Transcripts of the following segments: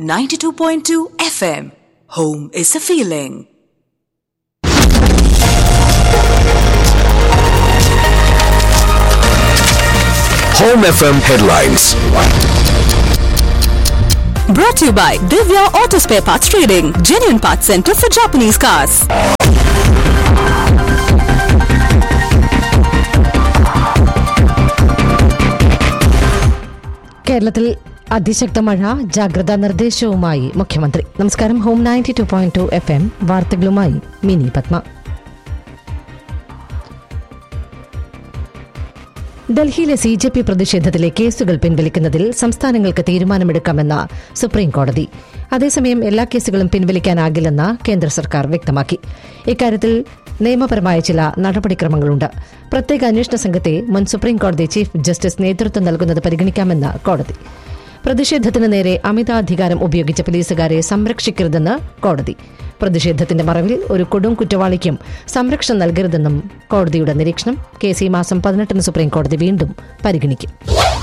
92.2 FM. Home is a feeling. Home FM headlines. Brought to you by Divya Auto Spare Parts Trading, genuine parts center for Japanese cars. കേരളത്തിൽ അതിശക്ത മഴ, ജാഗ്രതാ നിർദ്ദേശവുമായി മുഖ്യമന്ത്രി. നമസ്കാരം. Home 92.2 FM വാർത്തകളുമായി mini Padma. ഡൽഹിയിലെ CJP പ്രതിഷേധത്തിലെ കേസുകൾ പിൻവലിക്കുന്നതിൽ സംസ്ഥാനങ്ങൾക്ക് തീരുമാനമെടുക്കാമെന്ന സുപ്രീംകോടതി. അതേസമയം എല്ലാ കേസുകളും പിൻവലിക്കാനാകില്ലെന്ന് കേന്ദ്ര സർക്കാർ വ്യക്തമാക്കി. ഇക്കാര്യത്തിൽ നിയമപരമായ ചില നടപടിക്രമങ്ങളുണ്ട്. പ്രത്യേക അന്വേഷണ സംഘത്തെ മുൻ സുപ്രീംകോടതി ചീഫ് ജസ്റ്റിസ് നേതൃത്വം നൽകുന്നത് പരിഗണിക്കാമെന്ന് കോടതി. പ്രതിഷേധത്തിന് നേരെ അമിതാധികാരം ഉപയോഗിച്ച പോലീസുകാരെ സംരക്ഷിക്കരുതെന്ന് കോടതി. പ്രതിഷേധത്തിന്റെ മറവിൽ ഒരു കൊടും കുറ്റവാളിക്കും സംരക്ഷണം നൽകരുതെന്നും കോടതിയുടെ നിരീക്ഷണം. കേസ് ഈ മാസം 18 സുപ്രീംകോടതി വീണ്ടും പരിഗണിക്കും.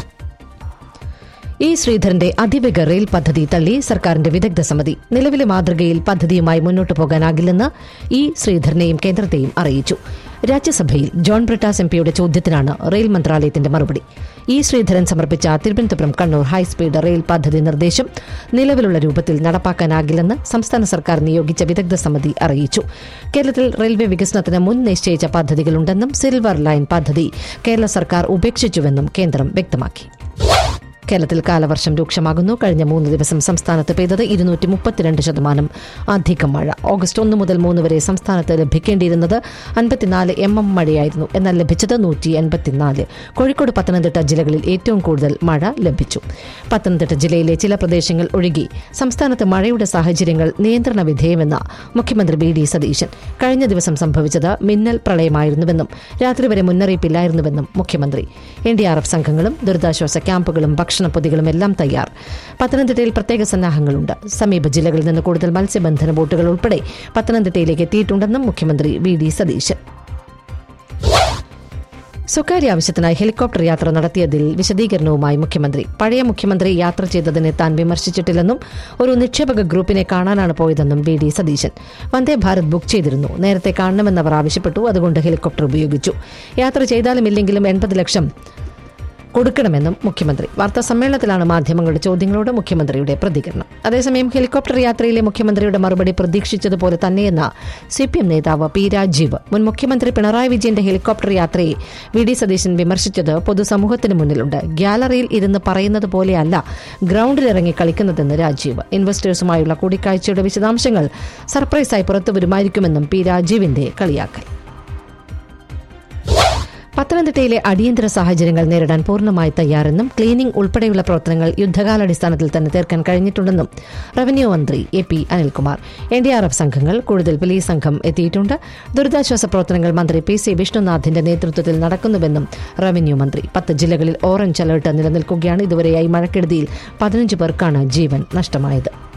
ശ്രീധരന്റെ അതിവേഗ റെയിൽ പദ്ധതി തള്ളി സർക്കാരിന്റെ വിദഗ്ധ സമിതി. നിലവിലെ മാതൃകയിൽ പദ്ധതിയുമായി മുന്നോട്ടു പോകാനാകില്ലെന്ന് ശ്രീധരനെയും കേന്ദ്രത്തെയും അറിയിച്ചു. രാജ്യസഭയിൽ ജോൺ ബ്രിട്ടാസ് MPയുടെ ചോദ്യത്തിനാണ് റെയിൽ മന്ത്രാലയത്തിന്റെ മറുപടി. ശ്രീധരൻ സമർപ്പിച്ച തിരുവനന്തപുരം കണ്ണൂർ ഹൈസ്പീഡ് റെയിൽ പദ്ധതി നിർദ്ദേശം നിലവിലുള്ള രൂപത്തിൽ നടപ്പാക്കാനാകില്ലെന്ന് സംസ്ഥാന സർക്കാർ നിയോഗിച്ച വിദഗ്ധ സമിതി അറിയിച്ചു. കേരളത്തിൽ റെയിൽവേ വികസനത്തിന് മുൻ നിശ്ചയിച്ച പദ്ധതികളുണ്ടെന്നും സിൽവർ ലൈൻ പദ്ധതി കേരള സർക്കാർ ഉപേക്ഷിച്ചുവെന്നും കേന്ദ്രം വ്യക്തമാക്കി. കേരളത്തിൽ കാലവർഷം രൂക്ഷമാകുന്നു. കഴിഞ്ഞ 3 ദിവസം സംസ്ഥാനത്ത് പെയ്തത് 232% അധികം മഴ. ഓഗസ്റ്റ് 1 മുതൽ 3 വരെ സംസ്ഥാനത്ത് ലഭിക്കേണ്ടിയിരുന്നത് 54 mm മഴയായിരുന്നു. എന്നാൽ ലഭിച്ചത് 184. കോഴിക്കോട്, പത്തനംതിട്ട ജില്ലകളിൽ ഏറ്റവും കൂടുതൽ മഴ ലഭിച്ചു. പത്തനംതിട്ട ജില്ലയിലെ ചില പ്രദേശങ്ങൾ ഒഴികെ സംസ്ഥാനത്ത് മഴയുടെ സാഹചര്യങ്ങൾ നിയന്ത്രണ വിധേയമെന്ന് മുഖ്യമന്ത്രി VD സതീശൻ. കഴിഞ്ഞ ദിവസം സംഭവിച്ചത് മിന്നൽ പ്രളയമായിരുന്നുവെന്നും രാത്രി വരെ മുന്നറിയിപ്പില്ലായിരുന്നുവെന്നും മുഖ്യമന്ത്രി. NDRF സംഘങ്ങളും ദുരിതാശ്വാസ ക്യാമ്പുകളും ഭക്ഷണപ്പൊതികളും എല്ലാം തയ്യാർ. പത്തനംതിട്ടയിൽ പ്രത്യേക സന്നാഹങ്ങളുണ്ട്. സമീപ ജില്ലകളിൽ നിന്ന് കൂടുതൽ മത്സ്യബന്ധന ബോട്ടുകൾ ഉൾപ്പെടെ പത്തനംതിട്ടയിലേക്ക് എത്തിയിട്ടുണ്ടെന്നും മുഖ്യമന്ത്രി VD സതീശൻ. സ്വകാര്യ ആവശ്യത്തിനായി ഹെലികോപ്റ്റർ യാത്ര നടത്തിയതിൽ വിശദീകരണവുമായി മുഖ്യമന്ത്രി. പഴയ മുഖ്യമന്ത്രി യാത്ര ചെയ്തതിനെ താൻ വിമർശിച്ചിട്ടില്ലെന്നും ഒരു നിക്ഷേപക ഗ്രൂപ്പിനെ കാണാനാണ് പോയതെന്നും VD സതീശൻ. വന്ദേ ഭാരത് ബുക്ക് ചെയ്തിരുന്നു. നേരത്തെ കാണണമെന്നവർ ആവശ്യപ്പെട്ടു. അതുകൊണ്ട് ഹെലികോപ്റ്റർ ഉപയോഗിച്ചു. യാത്ര ചെയ്താലും ഇല്ലെങ്കിലും 80 ലക്ഷം കൊടുക്കണമെന്നും മുഖ്യമന്ത്രി. വാർത്താ സമ്മേളനത്തിലാണ് മാധ്യമങ്ങളുടെ ചോദ്യങ്ങളോട് മുഖ്യമന്ത്രിയുടെ പ്രതികരണം. അതേസമയം ഹെലികോപ്റ്റർ യാത്രയിലെ മുഖ്യമന്ത്രിയുടെ മറുപടി പ്രതീക്ഷിച്ചതുപോലെ തന്നെയെന്ന CPM നേതാവ് P. രാജീവ്. മുൻ മുഖ്യമന്ത്രി പിണറായി വിജയന്റെ ഹെലികോപ്റ്റർ യാത്രയെ VD സതീശൻ വിമർശിച്ചത് പൊതുസമൂഹത്തിന് മുന്നിലുണ്ട്. ഗ്യാലറിയിൽ ഇരുന്ന് പറയുന്നത് പോലെയല്ല ഗ്രൌണ്ടിലിറങ്ങി കളിക്കുന്നതെന്ന് രാജീവ്. ഇൻവെസ്റ്റേഴ്സുമായുള്ള കൂടിക്കാഴ്ചയുടെ വിശദാംശങ്ങൾ സർപ്രൈസായി പുറത്തുവരുമായിരിക്കുമെന്നും P. രാജീവിന്റെ കളിയാക്കൽ. പത്തനംതിട്ടയിലെ അടിയന്തര സാഹചര്യങ്ങൾ നേരിടാൻ പൂർണ്ണമായി തയ്യാറെന്നും ക്ലീനിംഗ് ഉൾപ്പെടെയുള്ള പ്രവർത്തനങ്ങൾ യുദ്ധകാലാടിസ്ഥാനത്തിൽ തന്നെ തീർക്കാൻ കഴിഞ്ഞിട്ടുണ്ടെന്നും റവന്യൂ മന്ത്രി AP അനിൽകുമാർ. NDRF സംഘങ്ങൾ, കൂടുതൽ പോലീസ് സംഘം എത്തിയിട്ടുണ്ട്. ദുരിതാശ്വാസ പ്രവർത്തനങ്ങൾ മന്ത്രി PC വിഷ്ണുനാഥിന്റെ നേതൃത്വത്തിൽ നടക്കുന്നുവെന്നും റവന്യൂ മന്ത്രി. 10 ജില്ലകളിൽ ഓറഞ്ച് അലർട്ട് നിലനിൽക്കുകയാണ്. ഇതുവരെയായി മഴക്കെടുതിയിൽ 15 പേർക്കാണ് ജീവൻ നഷ്ടമായത്.